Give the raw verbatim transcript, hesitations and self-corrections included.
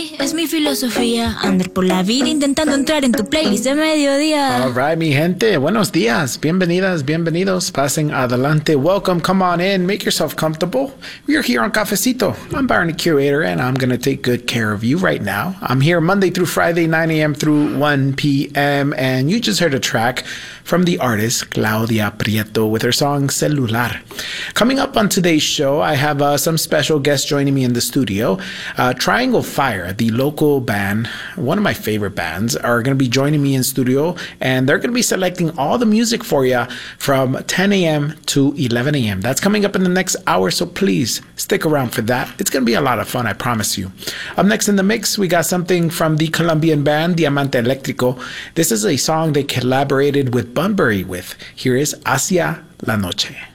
Es mi filosofía, andar por la vida intentando entrar en tu playlist de mediodía. All right, mi gente, buenos días, bienvenidas, bienvenidos, pasen adelante, welcome, come on in, make yourself comfortable. We are here on Cafecito. I'm Byron, the curator, and I'm going to take good care of you right now. I'm here Monday through Friday, nine a.m. through one p.m., and you just heard a track from the artist Claudia Prieto with her song Celular. Coming up on today's show, I have uh, some special guests joining me in the studio. Uh, Triangle Fire, the local band, one of my favorite bands, are going to be joining me in studio, and they're going to be selecting all the music for you from ten a.m. to eleven a.m. That's coming up in the next hour, so please stick around for that. It's going to be a lot of fun, I promise you. Up next in the mix, we got something from the Colombian band Diamante Eléctrico. This is a song they collaborated with Bunbury with. Here is Hacia la Noche.